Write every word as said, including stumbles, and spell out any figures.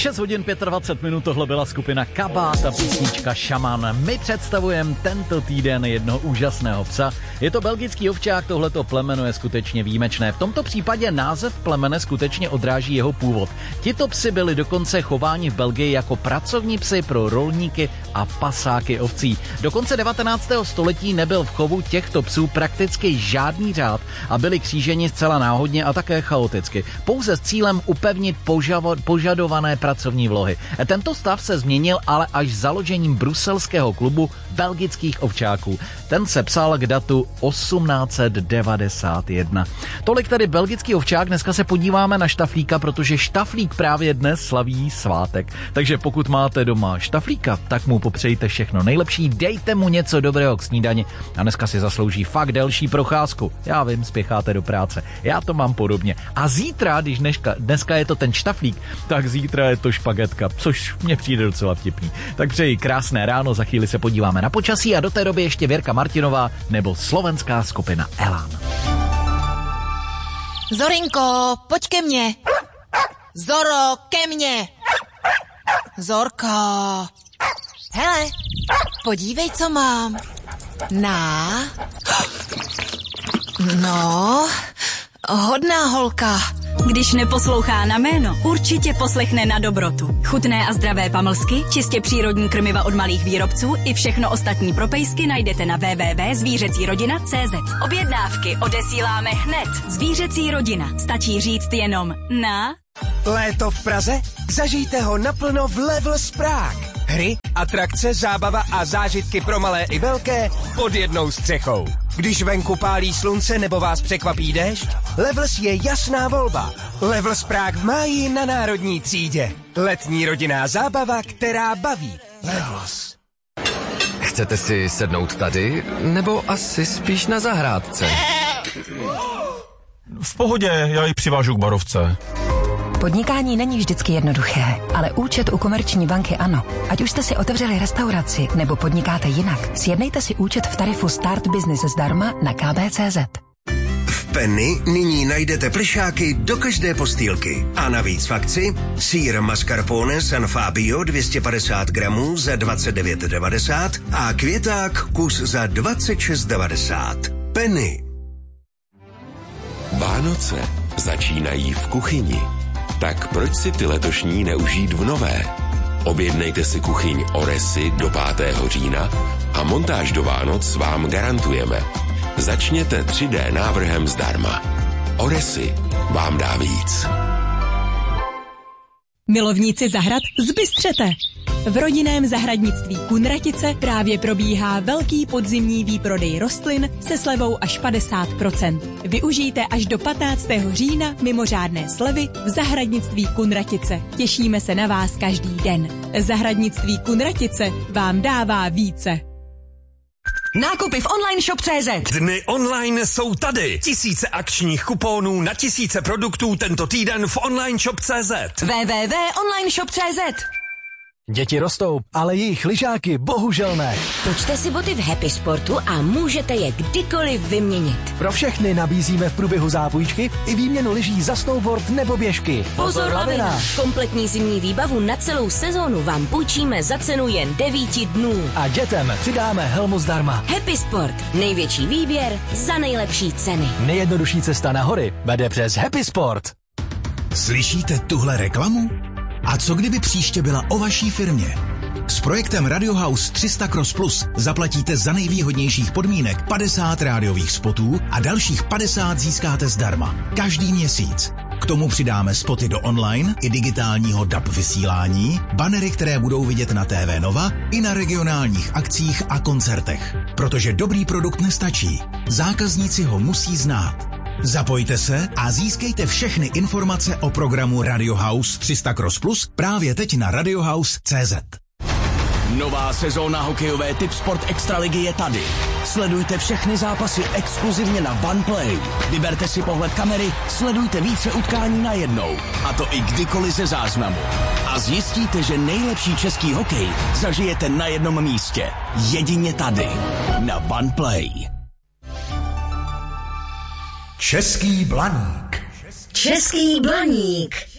šest hodin dvacet pět minut, tohle byla skupina Kabát a písnička Šaman. My představujeme tento týden jednoho úžasného psa. Je to belgický ovčák, tohleto plemeno je skutečně výjimečné. V tomto případě název plemene skutečně odráží jeho původ. Tito psi byli dokonce chováni v Belgii jako pracovní psy pro rolníky a pasáky ovcí. Do konce devatenáctého století nebyl v chovu těchto psů prakticky žádný řád a byli kříženi zcela náhodně a také chaoticky. Pouze s cílem upevnit požavo- požadované pracovní vlohy. Tento stav se změnil ale až založením bruselského klubu belgických ovčáků. Ten se psal k datu osmnáct set devadesát jedna. Tolik tedy belgický ovčák, dneska se podíváme na Štaflíka, protože Štaflík právě dnes slaví svátek. Takže pokud máte doma Štaflíka, tak mu popřejte všechno nejlepší, dejte mu něco dobrého k snídani a dneska si zaslouží fakt delší procházku. Já vím, spěcháte do práce. Já to mám podobně. A zítra, když dneska, dneska je to ten Štaflík, tak zítra je to špagetka, což mně přijde docela vtipný. Tak přeji krásné ráno, za chvíli se podíváme na počasí a do té doby ještě Věrka Martinová nebo slovenská skupina Elán. Zorinko, pojď ke mně. Zoro, ke mně. Zorko. Hele, podívej, co mám. Na. No, hodná holka. Když neposlouchá na jméno, určitě poslechne na dobrotu. Chutné a zdravé pamlsky, čistě přírodní krmiva od malých výrobců i všechno ostatní pro pejsky najdete na w w w tečka zvířecí rodina tečka c z. Objednávky odesíláme hned. Zvířecí rodina. Stačí říct jenom na... Léto v Praze? Zažijte ho naplno v Levels Prague. Hry, atrakce, zábava a zážitky pro malé i velké pod jednou střechou. Když venku pálí slunce nebo vás překvapí déšť, Levels je jasná volba. Levels Prague v máji na národní třídě. Letní rodinná zábava, která baví. Levels. Chcete si sednout tady, nebo asi spíš na zahrádce? V pohodě, já ji přivážu k barovce. Podnikání není vždycky jednoduché, ale účet u Komerční banky ano. Ať už jste si otevřeli restauraci nebo podnikáte jinak, sjednejte si účet v tarifu Start Business zdarma na k b tečka c z. V Penny nyní najdete plišáky do každé postýlky. A navíc v akci sýr mascarpone San Fabio dvě stě padesát gramů za dvacet devět devadesát a květák kus za dvacet šest devadesát. Penny. Vánoce začínají v kuchyni. Tak proč si ty letošní neužít v nové? Objednejte si kuchyň Oresy do pátého října a montáž do Vánoc vám garantujeme. Začněte tři dé návrhem zdarma. Oresy vám dá víc. Milovníci zahrad, zbystřete! V rodinném zahradnictví Kunratice právě probíhá velký podzimní výprodej rostlin se slevou až padesát procent. Využijte až do patnáctého října mimořádné slevy v zahradnictví Kunratice. Těšíme se na vás každý den. Zahradnictví Kunratice vám dává více. Nákupy v online shop tečka cé zet. Dny online jsou tady. Tisíce akčních kuponů na tisíce produktů tento týden v online shop tečka cé zet. w w w tečka online shop tečka cé zet. Děti rostou, ale jejich lyžáky bohužel ne. Točte si boty v Happy Sportu a můžete je kdykoliv vyměnit. Pro všechny nabízíme v průběhu zápůjčky i výměnu lyží za snowboard nebo běžky. Pozor, lavina! Kompletní zimní výbavu na celou sezónu vám půjčíme za cenu jen devíti dnů. A dětem přidáme helmu zdarma. Happy Sport. Největší výběr za nejlepší ceny. Nejjednodušší cesta na hory vede přes Happy Sport. Slyšíte tuhle reklamu? A co kdyby příště byla o vaší firmě? S projektem Radio House tři sta Cross Plus zaplatíte za nejvýhodnějších podmínek padesát rádiových spotů a dalších padesát získáte zdarma. Každý měsíc. K tomu přidáme spoty do online i digitálního D A B vysílání, banery, které budou vidět na T V Nova i na regionálních akcích a koncertech. Protože dobrý produkt nestačí. Zákazníci ho musí znát. Zapojte se a získejte všechny informace o programu Radio House tři sta Cross Plus právě teď na radiohouse tečka cé zet. Nová sezóna hokejové Tipsport Extraligy je tady. Sledujte všechny zápasy exkluzivně na OnePlay. Vyberte si pohled kamery, sledujte více utkání najednou. A to i kdykoliv ze záznamu. A zjistíte, že nejlepší český hokej zažijete na jednom místě. Jedině tady. Na OnePlay. Český blaník. Český blaník.